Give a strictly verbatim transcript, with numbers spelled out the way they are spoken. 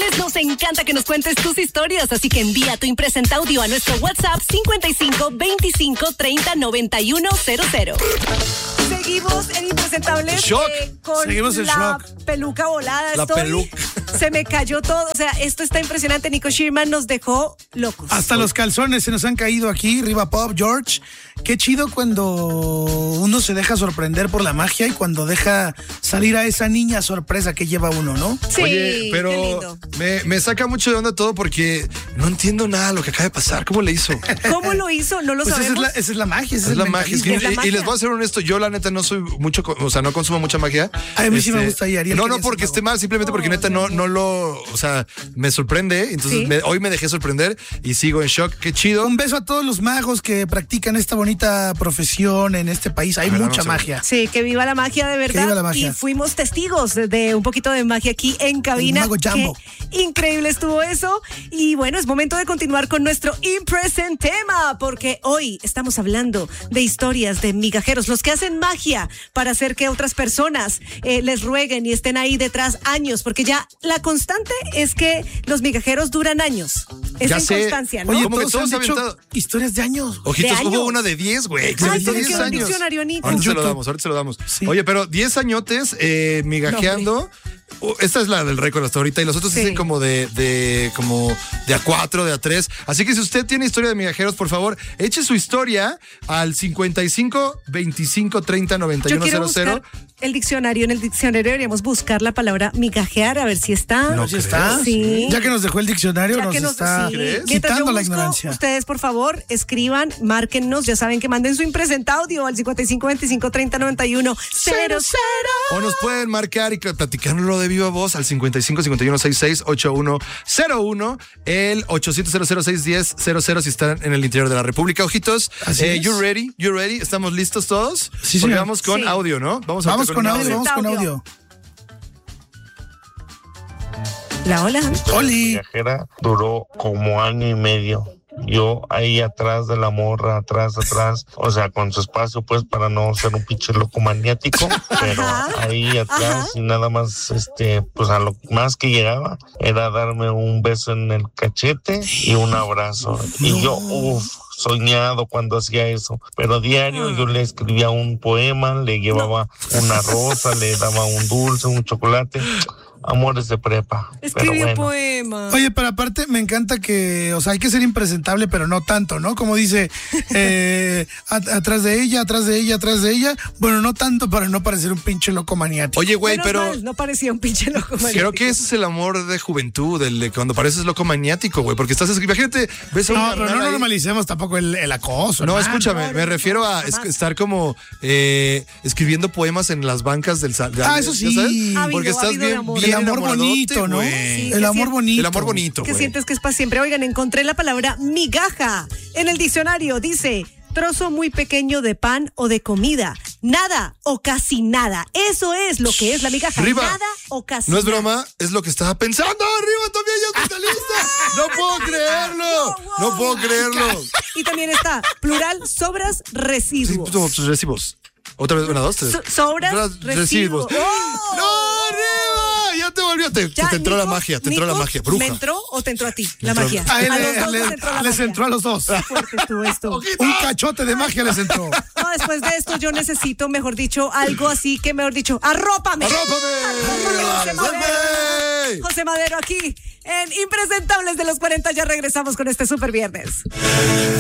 Impresentables nos encanta que nos cuentes tus historias, así que envía tu impresenta audio a nuestro WhatsApp cincuenta y cinco veinticinco treinta noventa y uno cero cero. Seguimos en Impresentables Shock. eh, con Seguimos en la shock. peluca volada. La Estoy- peluca. Se me cayó todo. O sea, esto está impresionante. Nico Schirman nos dejó locos. Hasta los calzones se nos han caído aquí. Riva Pop, George. Qué chido cuando uno se deja sorprender por la magia y cuando deja salir a esa niña sorpresa que lleva uno, ¿no? Sí, Oye, qué pero lindo. me, me saca mucho de onda todo porque no entiendo nada de lo que acaba de pasar. ¿Cómo le hizo? ¿Cómo lo hizo? No lo Pues esa es, sabemos. la, esa es la magia. Ese Es es, la el magia. Es que- mecanismo. Es la y, y les magia. voy a ser honesto, yo la neta no soy mucho, co- o sea, no consumo mucha magia. Este, A mí sí me gusta y Ariel No, quería no porque ser esté mago. mal, simplemente porque Oh, neta no, no. no lo, o sea, me sorprende. Entonces Sí. me- hoy me dejé sorprender y sigo en shock. Qué chido. Un beso a todos los magos que practican esta bonita profesión en este país. Hay A ver, mucha vamos a ver. magia. Sí, que viva la magia de verdad. viva la magia. Y fuimos testigos de, de un poquito de magia aquí en cabina. El mago Jambo. Qué increíble estuvo eso. Y bueno, es momento de continuar con nuestro Impresentema, porque hoy estamos hablando de historias de migajeros, los que hacen magia para hacer que otras personas eh, les rueguen y estén ahí detrás años, porque ya la constante es que los migajeros duran años. Es Ya en sé. constancia, ¿no? Oye, ¿Cómo que todos todos han dicho aventado? historias de años. Ojitos, de hubo años. una de diez, güey. que se Ay, aventó se me diez quedó el años. diccionario, Nico. Ahorita se lo YouTube. damos, ahorita se lo damos. Sí. Oye, pero diez añotes eh, migajeando. Uh, Esta es la del récord hasta ahorita y los otros Sí. dicen como de, de como de a cuatro, de a tres. Así que si usted tiene historia de migajeros, por favor, eche su historia al cincuenta y cinco veinticinco treinta noventa y Yo uno quiero cero buscar cero. el diccionario. En el diccionario deberíamos buscar la palabra migajear, a ver si está. No ¿Sí está? Sí. Ya que nos dejó el diccionario, Ya nos, que nos- está sí. ¿Crees? Mientras yo quitando la busco, ignorancia. Ustedes, por favor, escriban, márquennos. Ya saben que manden su impresenta audio al cincuenta y cinco veinticinco treinta noventa y uno cero cero. O nos pueden marcar y platicarlo de viva voz al cincuenta y cinco cincuenta y uno sesenta y seis ochenta y uno cero uno, el ochocientos cero cero seis diez cero cero si están en el interior de la República. Ojitos, Así eh, es. you ready? You ready? ¿Estamos listos todos? Sí, Porque señor. vamos con Sí. audio, ¿no? Vamos, a Vamos con un audio, vamos con Audio. audio. La hola. Oli. Viajera duró como año y medio. Yo ahí atrás de la morra, atrás, atrás, o sea, con su espacio, pues, para no ser un pinche loco maniático, pero ahí atrás ajá. y nada más, este, pues a lo más que llegaba era darme un beso en el cachete y un abrazo. Y yo, uff, soñado cuando hacía eso, pero diario yo le escribía un poema, le llevaba una rosa, le daba un dulce, un chocolate. Amores de prepa. Pero Escribió bueno. poema. Oye, pero aparte me encanta que, o sea, hay que ser impresentable, pero no tanto, ¿no? Como dice, eh, a- atrás de ella, atrás de ella, atrás de ella. Bueno, no tanto para no parecer un pinche loco maniático. Oye, güey, Menos pero mal, no parecía un pinche loco creo maniático. que ese es el amor de juventud, el de cuando pareces loco maniático, güey, porque estás, imagínate, ves a no, una pero rara no ahí- normalicemos tampoco el, el acoso. No, hermano. escúchame, no, me no, refiero no, a es- jamás. estar como eh, escribiendo poemas en las bancas del sal. Ah, eso ¿ya sabes? sí. Ha habido, Porque ha estás habido de bien, amor. bien El amor enamoradote, bonito, ¿no? güey. Sí, el que amor sí- bonito. El amor bonito, Que güey. sientes que es para siempre. Oigan, encontré la palabra migaja en el diccionario. Dice trozo muy pequeño de pan o de comida. Nada o casi nada. Eso es lo que es la migaja. Riva, Nada o casi No es nada. broma, es lo que estaba pensando. Arriba también ya está lista. No puedo creerlo. Wow, wow. No puedo creerlo. Y también está plural, sobras, Sí, residuos. tus recibos. Otra vez, una, dos, tres. So- sobras, Ras- residuos. ¡Oh! ¡No, arriba! Ya te volvió. Te, Ya, te entró la Nico, la te entró la Nico, magia, bruja. ¿Me entró o te entró a ti la entró- magia? A él A le- los dos le- les entró la les magia. entró a los dos. Qué fuerte estuvo esto. Ojito. Un cachote de magia les entró. No, después de esto yo necesito, mejor dicho, algo así que, mejor dicho, arrópame. ¡Arrópame! José Madero. ¡Arrópame! José Madero aquí en Impresentables de los cuarenta. Ya regresamos con este super viernes.